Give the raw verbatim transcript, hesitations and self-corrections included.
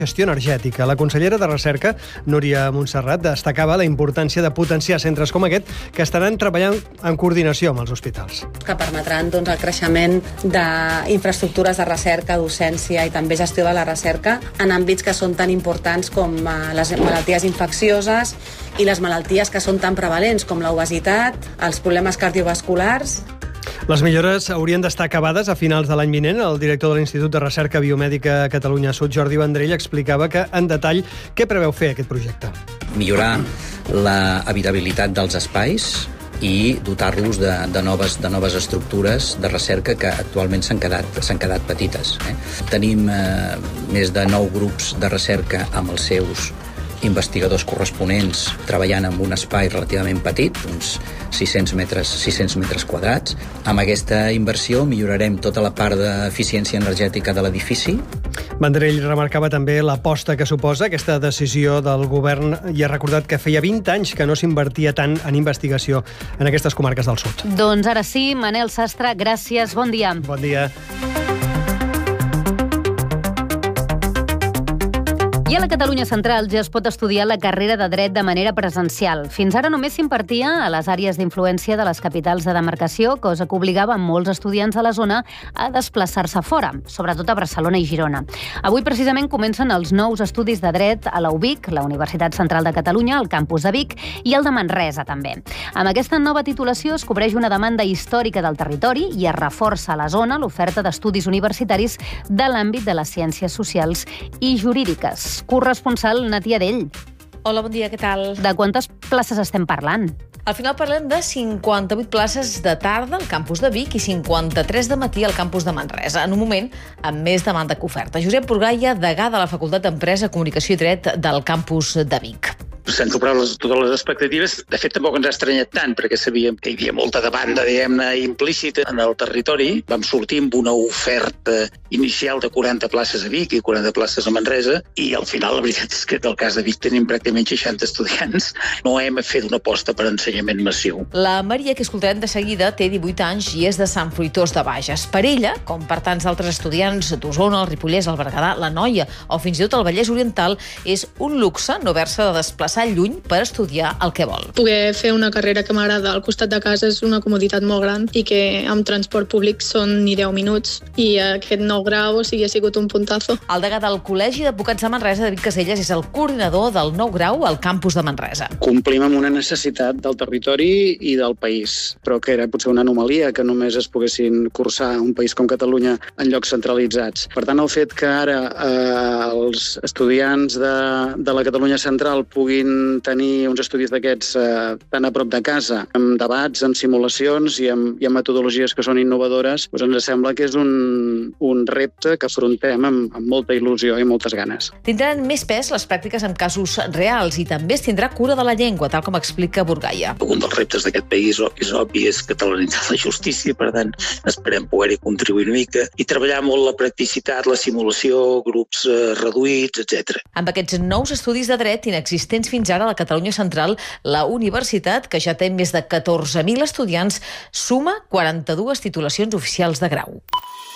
Gestió energètica. La consellera de Recerca, Núria Montserrat, destacava la importància de potenciar centres com aquest que estaran treballant en coordinació amb els hospitals. Que permetran doncs, el creixement d'infraestructures de recerca, docència i també gestió de la recerca en àmbits que són tan importants com les malalties infeccioses i les malalties que són tan prevalents com l'obesitat, els problemes cardiovasculars. Les millores haurien d'estar acabades a finals de l'any vinent. El director de l'Institut de Recerca Biomèdica Catalunya Sud, Jordi Vendrell, explicava que, en detall, què preveu fer aquest projecte. Millorar l'habitabilitat dels espais i dotar-los de, de, noves, de noves estructures de recerca que actualment s'han quedat, s'han quedat petites. Eh? Tenim eh, més de nou grups de recerca amb els seus investigadors corresponents treballant en un espai relativament petit, uns sis-cents metres quadrats. Amb aquesta inversió millorarem tota la part d'eficiència energètica de l'edifici. Vendrell remarcava també l'aposta que suposa aquesta decisió del govern i ha recordat que feia vint anys que no s'invertia tant en investigació en aquestes comarques del sud. Doncs ara sí, Manel Sastre, gràcies, bon dia. Bon dia. I a la Catalunya Central ja es pot estudiar la carrera de dret de manera presencial. Fins ara només s'impartia a les àrees d'influència de les capitals de demarcació, cosa que obligava molts estudiants de la zona a desplaçar-se fora, sobretot a Barcelona i Girona. Avui precisament comencen els nous estudis de dret a la U B I C, la Universitat Central de Catalunya, al campus de Vic, i el de Manresa també. Amb aquesta nova titulació es cobreix una demanda històrica del territori i es reforça a la zona l'oferta d'estudis universitaris de l'àmbit de les ciències socials i jurídiques. Corresponsal Natia Dell. Hola, bon dia, què tal? De quantes places estem parlant? Al final parlem de cinquanta-vuit places de tarda al campus de Vic i cinquanta-tres de matí al campus de Manresa, en un moment amb més demanda que oferta. Josep Burgaia, degà de la Facultat d'Empresa, Comunicació i Dret del campus de Vic. S'han superat les, totes les expectatives. De fet, tampoc ens ha estranyat tant, perquè sabíem que hi havia molta demanda, diguem-ne, implícita en el territori. Vam sortir amb una oferta inicial de quaranta places a Vic i quaranta places a Manresa, i al final la veritat és que del cas de Vic tenim pràcticament seixanta estudiants. No hem fet una aposta per ensenyament massiu. La Maria, que escoltarem de seguida, té divuit anys i és de Sant Fruitós de Bages. Per ella, com per tants altres estudiants d'Osona, el Ripollès, el Berguedà, l'Anoia o fins i tot el Vallès Oriental, és un luxe no haver-se de desplaçar lluny per estudiar el que vol. Poder fer una carrera que m'agrada al costat de casa és una comoditat molt gran i que amb transport públic són ni deu minuts, i aquest nou grau o sigui, ha sigut un puntazo. El degà del Col·legi d'Advocats de Manresa, David Caselles, és el coordinador del nou grau al campus de Manresa. Complim amb una necessitat del territori i del país, però que era potser una anomalia que només es poguessin cursar un país com Catalunya en llocs centralitzats. Per tant, el fet que ara eh, els estudiants de, de la Catalunya Central puguin tenir uns estudis d'aquests eh, tan a prop de casa, amb debats, amb simulacions i amb, i amb metodologies que són innovadores, doncs ens sembla que és un, un repte que afrontem amb, amb molta il·lusió i moltes ganes. Tindran més pes les pràctiques en casos reals i també es tindrà cura de la llengua, tal com explica Burgaia. Un dels reptes d'aquest país és obvi, és catalanitzar la justícia, per tant, esperem poder-hi contribuir una mica i treballar molt la practicitat, la simulació, grups eh, reduïts, etcètera. Amb aquests nous estudis de dret inexistents fins ara a la Catalunya Central, la universitat, que ja té més de catorze mil estudiants, suma quaranta-dues titulacions oficials de grau.